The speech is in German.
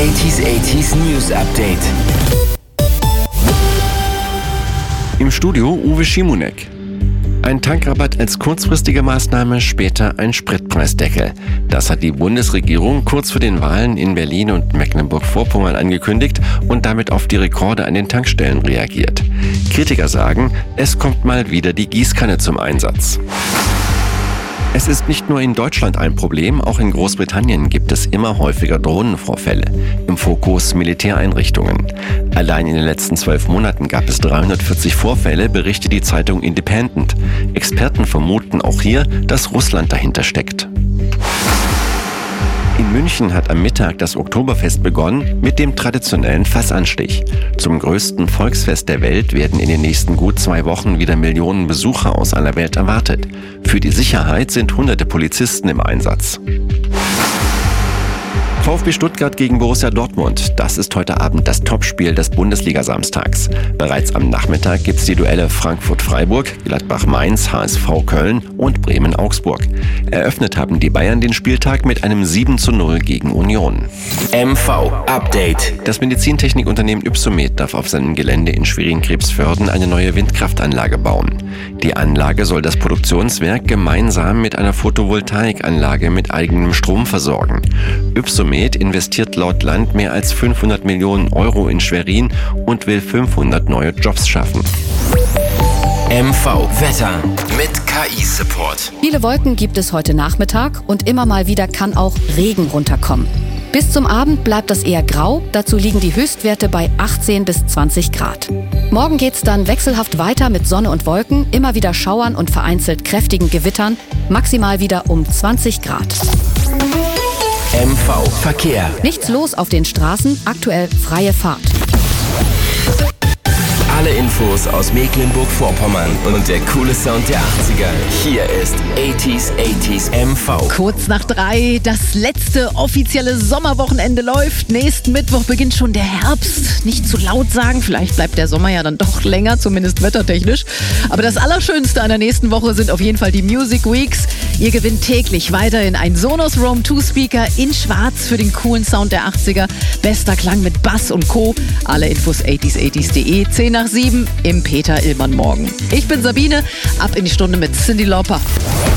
80s News Update. Im Studio Uwe Schimonek. Ein Tankrabatt als kurzfristige Maßnahme, später ein Spritpreisdeckel. Das hat die Bundesregierung kurz vor den Wahlen in Berlin und Mecklenburg-Vorpommern angekündigt und damit auf die Rekorde an den Tankstellen reagiert. Kritiker sagen, es kommt mal wieder die Gießkanne zum Einsatz. Es ist nicht nur in Deutschland ein Problem, auch in Großbritannien gibt es immer häufiger Drohnenvorfälle. Im Fokus Militäreinrichtungen. Allein in den letzten 12 Monaten gab es 340 Vorfälle, berichtet die Zeitung Independent. Experten vermuten auch hier, dass Russland dahinter steckt. In München hat am Mittag das Oktoberfest begonnen mit dem traditionellen Fassanstich. Zum größten Volksfest der Welt werden in den nächsten gut 2 Wochen wieder Millionen Besucher aus aller Welt erwartet. Für die Sicherheit sind hunderte Polizisten im Einsatz. VfB Stuttgart gegen Borussia Dortmund. Das ist heute Abend das Topspiel des Bundesliga-Samstags. Bereits am Nachmittag gibt's die Duelle Frankfurt-Freiburg, Gladbach-Mainz, HSV Köln und Bremen-Augsburg. Eröffnet haben die Bayern den Spieltag mit einem 7:0 gegen Union. MV Update. Das Medizintechnikunternehmen Ypsomed darf auf seinem Gelände in Schwerin-Krebsvörden eine neue Windkraftanlage bauen. Die Anlage soll das Produktionswerk gemeinsam mit einer Photovoltaikanlage mit eigenem Strom versorgen. Ypsomed investiert laut Land mehr als 500 Millionen Euro in Schwerin und will 500 neue Jobs schaffen. MV Wetter mit KI-Support. Viele Wolken gibt es heute Nachmittag und immer mal wieder kann auch Regen runterkommen. Bis zum Abend bleibt das eher grau, dazu liegen die Höchstwerte bei 18 bis 20 Grad. Morgen geht's dann wechselhaft weiter mit Sonne und Wolken, immer wieder Schauern und vereinzelt kräftigen Gewittern, maximal wieder um 20 Grad. MV Verkehr. Nichts los auf den Straßen, aktuell freie Fahrt. Alle Infos aus Mecklenburg-Vorpommern und der coole Sound der 80er. Hier ist 80s MV. Kurz nach 3, das letzte offizielle Sommerwochenende läuft. Nächsten Mittwoch beginnt schon der Herbst. Nicht zu laut sagen, vielleicht bleibt der Sommer ja dann doch länger, zumindest wettertechnisch. Aber das Allerschönste an der nächsten Woche sind auf jeden Fall die Music Weeks. Ihr gewinnt täglich weiterhin ein Sonos Roam 2 Speaker in schwarz für den coolen Sound der 80er. Bester Klang mit Bass und Co. Alle Infos 80s.de, 10:07 im Peter Illmann Morgen. Ich bin Sabine, ab in die Stunde mit Cyndi Lauper.